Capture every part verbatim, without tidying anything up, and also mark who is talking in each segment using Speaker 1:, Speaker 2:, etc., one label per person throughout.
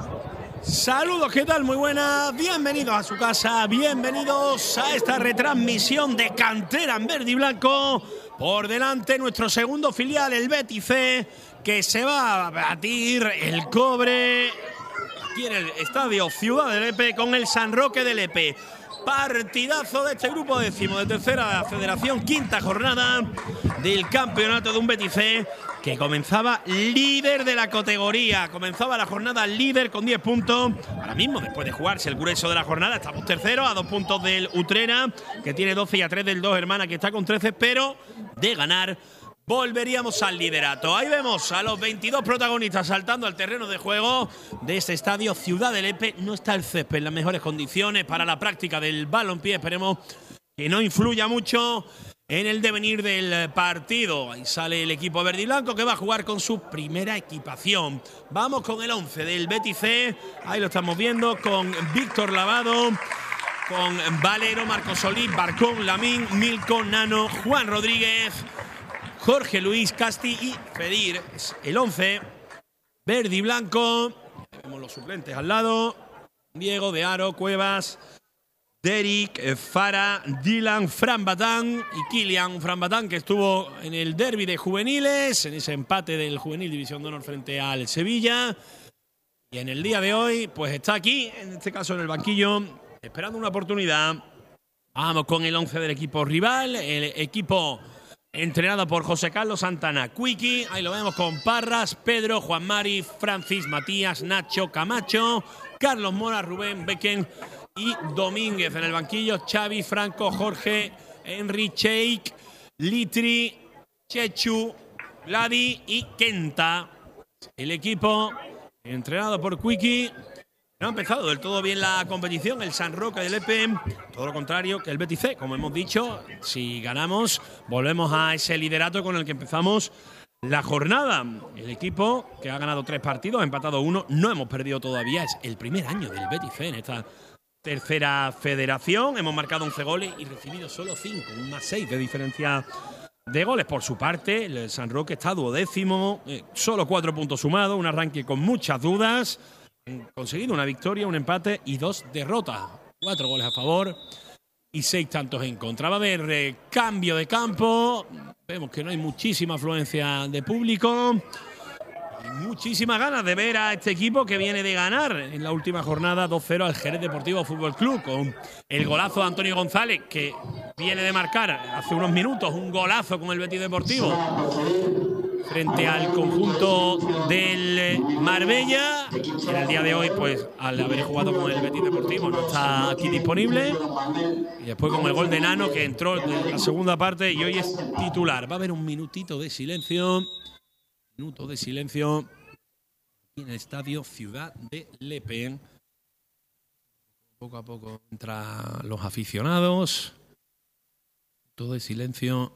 Speaker 1: Saludos, ¿qué tal? Muy buenas, bienvenidos a su casa, bienvenidos a esta retransmisión de Cantera en verde y blanco. Por delante nuestro segundo filial, el Betis C, que se va a batir el cobre aquí en el estadio Ciudad de Lepe con el San Roque de Lepe. Partidazo de este grupo décimo de tercera federación, quinta jornada del campeonato de un Betis C que comenzaba líder de la categoría. Comenzaba la jornada líder con diez puntos. Ahora mismo, después de jugarse el grueso de la jornada, estamos terceros a dos puntos del Utrera, que tiene doce, y a tres del Dos Hermanas, que está con trece, pero de ganar volveríamos al liderato. Ahí vemos a los veintidós protagonistas saltando al terreno de juego de este estadio Ciudad de Lepe. No está el césped en las mejores condiciones para la práctica del balompié. Esperemos que no influya mucho en el devenir del partido. Ahí sale el equipo verde y blanco, que va a jugar con su primera equipación. Vamos con el once del Betis C. Ahí lo estamos viendo con Víctor Lavado, con Valero, Marcos Solís, Barcón, Lamín, Milko, Nano, Juan Rodríguez, Jorge Luis, Casti y Fedir. Es el once verde y blanco. Vemos los suplentes al lado: Diego, De Aro, Cuevas, Derek, Fara, Dylan, Fran Batán y Kilian. Fran Batán, que estuvo en el derbi de juveniles, en ese empate del Juvenil División de Honor frente al Sevilla. Y en el día de hoy, pues está aquí, en este caso en el banquillo, esperando una oportunidad. Vamos con el once del equipo rival, el equipo entrenado por José Carlos Santana Cuiqui. Ahí lo vemos con Parras, Pedro, Juan Mari, Francis, Matías, Nacho, Camacho, Carlos Mora, Rubén, Becken y Domínguez. En el banquillo, Xavi, Franco, Jorge, Henry, Cheik, Litri, Chechu, Vladi y Kenta. El equipo entrenado por Cuiqui no ha empezado del todo bien la competición, el San Roque de Lepe. Todo lo contrario que el Betis C. Como hemos dicho, si ganamos, volvemos a ese liderato con el que empezamos la jornada. El equipo que ha ganado tres partidos, ha empatado uno, no hemos perdido todavía. Es el primer año del Betis C en esta tercera federación. Hemos marcado once goles y recibido solo cinco, un más seis de diferencia de goles. Por su parte, el San Roque está duodécimo, eh, solo cuatro puntos sumados, un arranque con muchas dudas. Han conseguido una victoria, un empate y dos derrotas. Cuatro goles a favor y seis tantos en contra. Va a haber eh, cambio de campo. Vemos que no hay muchísima afluencia de público. Y muchísimas ganas de ver a este equipo que viene de ganar en la última jornada dos cero al Jerez Deportivo Fútbol Club, con el golazo de Antonio González, que viene de marcar hace unos minutos un golazo con el Betis Deportivo frente al conjunto del Marbella. En el día de hoy, pues al haber jugado con el Betis Deportivo, no está aquí disponible. Y después con el gol de Nano, que entró en la segunda parte y hoy es titular. Va a haber un minutito de silencio. Minuto de silencio en el estadio Ciudad de Lepe. Poco a poco entran los aficionados. Todo de silencio.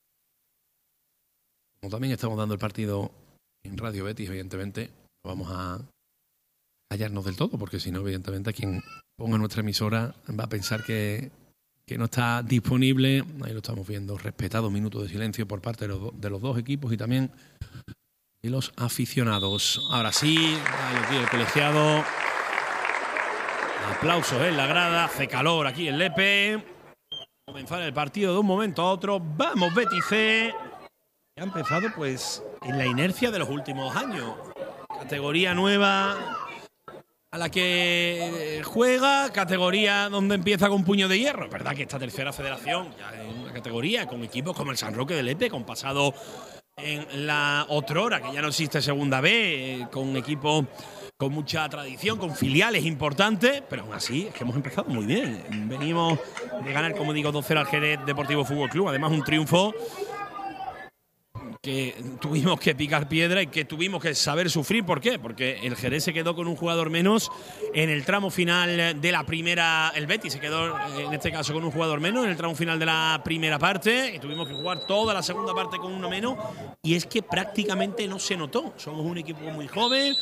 Speaker 1: Como también estamos dando el partido en Radio Betis, evidentemente, no vamos a callarnos del todo, porque si no, evidentemente, quien ponga nuestra emisora va a pensar que, que no está disponible. Ahí lo estamos viendo. Respetado minuto de silencio por parte de los, de los dos equipos y también de los aficionados. Ahora sí, aquí el colegiado. Aplausos en la grada. Hace calor aquí en Lepe. Comenzar el partido de un momento a otro. Vamos, Betis C. Ha empezado pues en la inercia de los últimos años. Categoría nueva a la que juega, categoría donde empieza con puño de hierro. Es verdad que esta tercera federación ya es una categoría con equipos como el San Roque de Lepe, con pasado en la otrora, que ya no existe segunda B, con equipos con mucha tradición, con filiales importantes, pero aún así es que hemos empezado muy bien. Venimos de ganar, como digo, dos cero al Jerez Deportivo Fútbol Club, además un triunfo que tuvimos que picar piedra y que tuvimos que saber sufrir. ¿Por qué? Porque el Jerez se quedó con un jugador menos en el tramo final de la primera. El Betis se quedó, en este caso, con un jugador menos en el tramo final de la primera parte y tuvimos que jugar toda la segunda parte con uno menos. Y es que prácticamente no se notó. Somos un equipo muy joven,